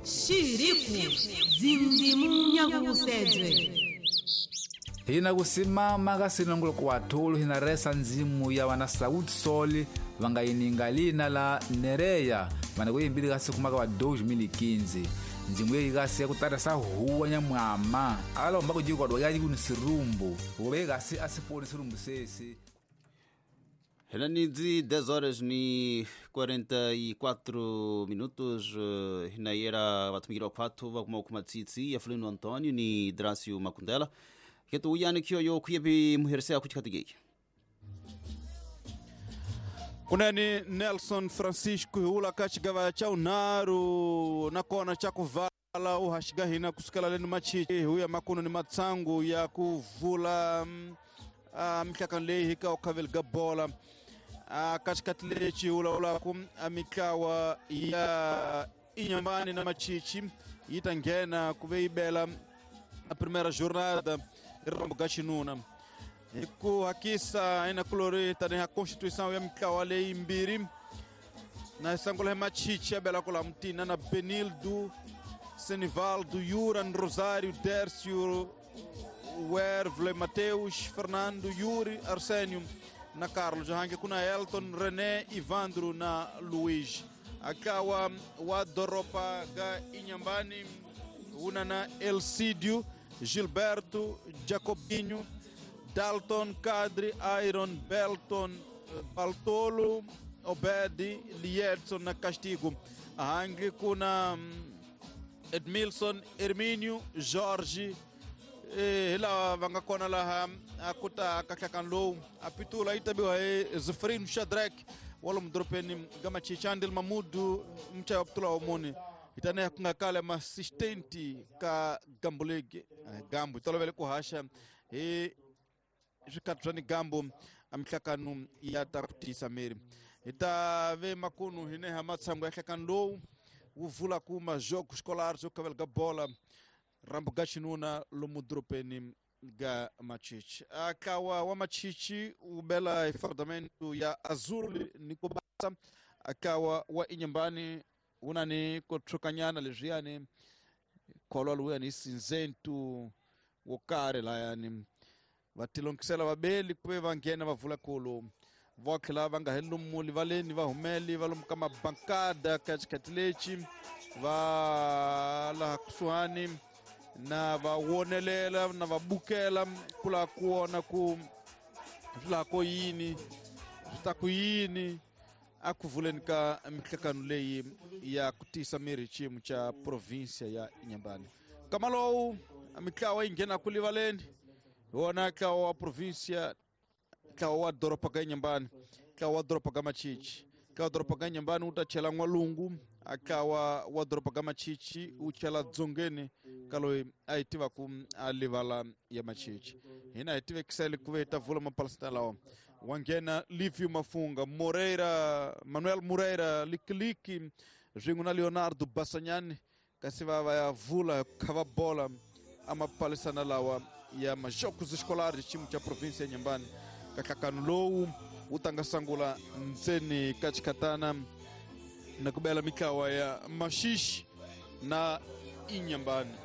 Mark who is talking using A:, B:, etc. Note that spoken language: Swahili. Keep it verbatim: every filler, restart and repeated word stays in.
A: Shiriku zindimu nyakusedzwe.
B: Hina kusimama kasinongulo kwa tulu hina resa nzimu ya wana Sauti Sol vangainingalina la Nereya vanakuyimbili kasi kumaka wa dois mil e quinze. Nzimu ye kasi ya kutara sa huwa nyamwama ala mbako jiku kwa dwagaji kuni sirumbu ube kasi asipori sirumbu sesi.
C: Hela nizi dez horas ni quarenta e quatro minutos. Uh, hina era vatumikira kwatu vakuma ukumatsitsi ya Fulino Antônio ni Drácio Makundela ketu uyani kyo yo kuyepi muheresea kuchikatigeki.
D: Kunani Nelson Francisco ula kachigava cha unaru na kona cha kuvala uhashigahina kusikala lenu machichi huya makuno ni matsangu ya kuvula uh, mikakanlehi hika ukavelga bola uh, kachikatilechi ula ula kum amikawa ya inyambani na machichi itangena kuveibela a primeira jornada Rambo Gachinuna. Iku hakisa aina kolorita ni a Constituição ya mikawa lei mbiri na sangola machichi ya bela kola mtina na Benildo, Senivaldo, Yuran, Rosário, Dércio, Wervle, Mateus, Fernando, Yuri, Arsénio na Carlos Hange kuna Elton, René, Ivandro na Luiz. Akawa wa Doropa ga Inhambani una na Elcídio, Gilberto, Jacobinho, Dalton, Cadre, Iron, Belton, Baltolo, Obedi, Liedson na Castigo. Hangi kuna Edmilson, Hermínio, Jorge, ila vanga kona la akuta kakakanlo apitula itabiwa Zefrino Shadrack wala mdropeni gama Chichandil Mamudu mcha Abdullah Omoni itane kungakala ma assistenti ka Gambulege Gambo tolobele kuhasha e jikatrani Gambo amikakanu yata kutisa meri ita ve makunu hine hamatsangu yakakanlo uvula kuma jogo escolar jo kavelga bola Rambo Gachinuna lomudropeni ga machichi akawa wa machichi ubela ifardamento ya Azul nikobasa akawa wa inyambani unani kotrokanyana lejiani kololo yani cinzento wokare la yani vatilonkisela vabeli kwe vangena vavula kolo vokela vanga helumuli valeni vahumeli valum kama bankada kachikatilechi vala kusuhani na vawonelela na vabukela kula kuona ku la koyini takuyini akuvuleni ka mikakanuleyi ya kutisa meri chimu cha província ya Inhambane kamalo amikawa ingena kulivaleni ona kawa província kawa doropa ga Inhambane kawa doropa ga machichi kawa doropa ga Inhambane utachela ngwalungu akawa wa doropa ga machichi uchela dzongeni kalo aitiva ku alivala ya machichi hina aitiva kiseli kuveta vula mapalsita lao wangena Livio Mafunga Moreira Manuel Moreira Likiliki Jinguna Leonardo Bassanyani kasiva ya vula kava bola ama palesana lawa ya majocos escolares timu cha província ya Inhambane kakakanulou utangasangula nzeni kachikatana na kubela mikawa ya Mashishi na Inhambane.